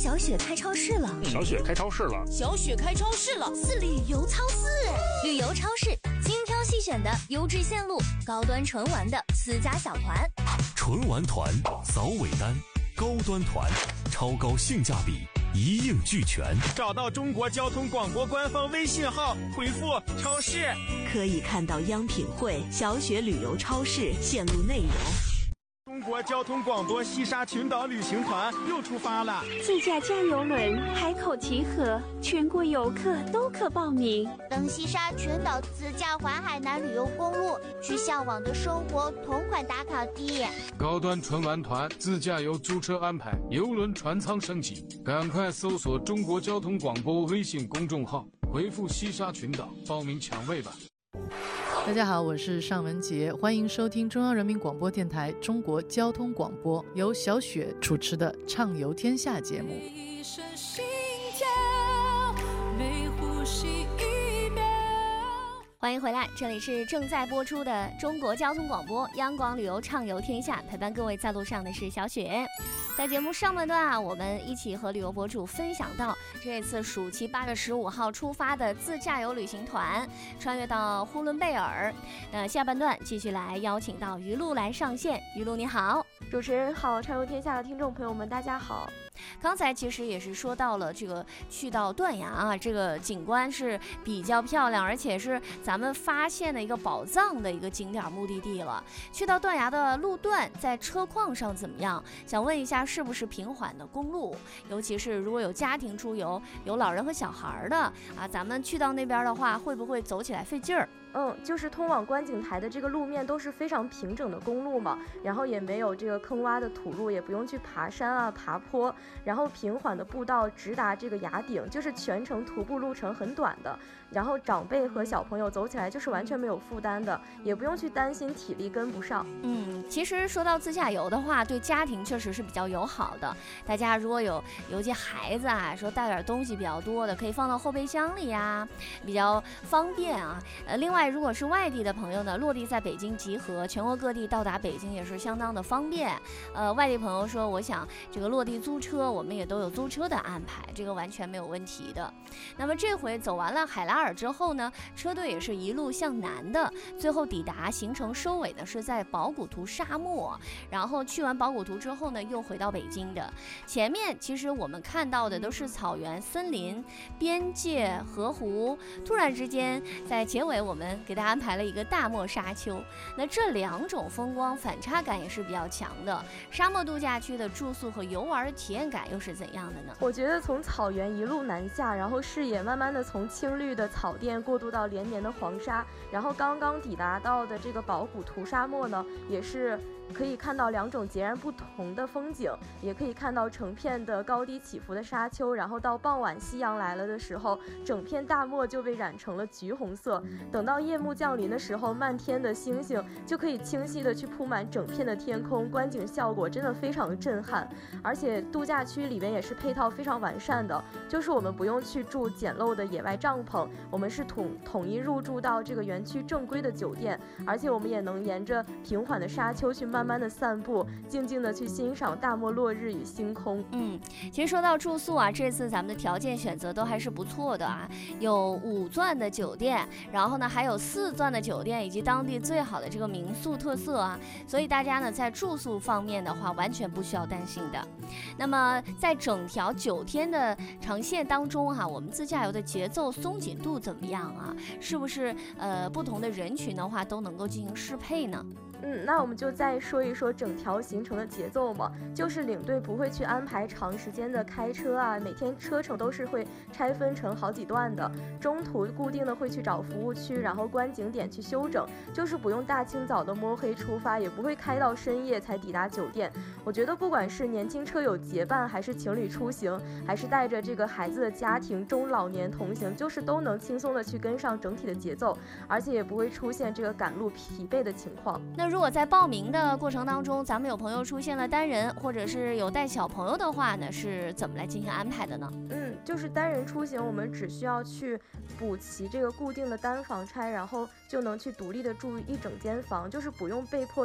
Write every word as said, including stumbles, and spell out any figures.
小雪开超市了， 小雪开超市了， 小雪开超市了， 是旅游超市。旅游超市，精挑细选的优质线路，高端纯玩的私家小团， 纯玩团扫尾单，高端团超高性价比，一应俱全。 找到中国交通广播官方微信号，回复超市， 可以看到央品汇、小雪旅游超市线路内容。 中国交通广播西沙群岛旅行团又出发了， 自驾加油轮海口集合，全国游客都可报名。 登西沙群岛自驾环海南旅游公路，去向往的生活同款打卡地。 高端纯玩团自驾游租车安排，邮轮船舱升级，赶快搜索中国交通广播微信公众号，回复西沙群岛报名抢位吧。 大家好，我是尚雯婕，欢迎收听中央人民广播电台中国交通广播由小雪主持的《畅游天下》节目。 一声心跳，每呼吸一秒。 欢迎回来，这里是正在播出的中国交通广播央广旅游畅游天下，陪伴各位在路上的是小雪。在节目上半段啊，我们一起和旅游博主分享到这次暑期八月十五号出发的自驾游旅行团穿越到呼伦贝尔。那下半段继续来邀请到于露来上线。于露你好。 主持人好，畅游天下的听众朋友们大家好。 刚才其实也是说到了这个去到断崖啊，这个景观是比较漂亮，而且是咱们发现的一个宝藏的一个景点目的地了。去到断崖的路段在车况上怎么样？想问一下是不是平缓的公路？尤其是如果有家庭出游，有老人和小孩的啊，咱们去到那边的话，会不会走起来费劲儿？ 嗯，就是通往观景台的这个路面都是非常平整的公路嘛，然后也没有这个坑洼的土路，也不用去爬山啊爬坡，然后平缓的步道直达这个崖顶，就是全程徒步路程很短的，然后长辈和小朋友走起来就是完全没有负担的，也不用去担心体力跟不上。 嗯，其实说到自驾游的话，对家庭确实是比较友好的。大家如果有有一些孩子啊，说带点东西比较多的，可以放到后备箱里呀，比较方便啊。呃，另外如果是外地的朋友呢，落地在北京集合，全国各地到达北京也是相当的方便。呃，外地朋友说我想这个落地租车，我们也都有租车的安排，这个完全没有问题的。那么这回走完了海拉尔之后呢，车队也是一路向南的，最后抵达行程收尾呢是在保古图沙漠，然后去完保古图之后呢又回到北京的。前面其实我们看到的都是草原、森林、边界、河湖，突然之间在结尾我们给大家安排了一个大漠沙丘。那这两种风光反差感也是比较强的。沙漠度假区的住宿和游玩的体验感又是怎样的呢？ 我觉得从草原一路南下，然后视野慢慢的从青绿的草甸过渡到连绵的黄沙，然后刚刚抵达到的这个保古图沙漠呢，也是可以看到两种截然不同的风景，也可以看到成片的高低起伏的沙丘，然后到傍晚夕阳来了的时候，整片大漠就被染成了橘红色，等到夜幕降临的时候，漫天的星星就可以清晰的去铺满整片的天空，观景效果真的非常的震撼。而且度假区里边也是配套非常完善的，就是我们不用去住简陋的野外帐篷，我们是统统一入住到这个园区正规的酒店，而且我们也能沿着平缓的沙丘去慢慢的散步，静静的去欣赏大漠落日与星空。 嗯，其实说到住宿啊，这次咱们的条件选择都还是不错的啊，有五钻的酒店，然后呢还有四钻的酒店，以及当地最好的这个民宿特色啊，所以大家呢在住宿方面的话完全不需要担心的。那么在整条九天的长线当中哈、啊，我们自驾游的节奏松紧度怎么样啊？是不是呃不同的人群的话都能够进行适配呢？ 嗯，那我们就再说一说整条行程的节奏嘛，就是领队不会去安排长时间的开车啊，每天车程都是会拆分成好几段的，中途固定的会去找服务区，然后观景点去休整，就是不用大清早的摸黑出发，也不会开到深夜才抵达酒店。我觉得不管是年轻车友结伴，还是情侣出行，还是带着这个孩子的家庭中老年同行，就是都能轻松的去跟上整体的节奏，而且也不会出现这个赶路疲惫的情况。 那如果在报名的过程当中，咱们有朋友出现了单人，或者是有带小朋友的话呢，是怎么来进行安排的呢？ 嗯，就是单人出行，我们只需要去补齐这个固定的单房差，然后就能去独立的住一整间房，就是不用被迫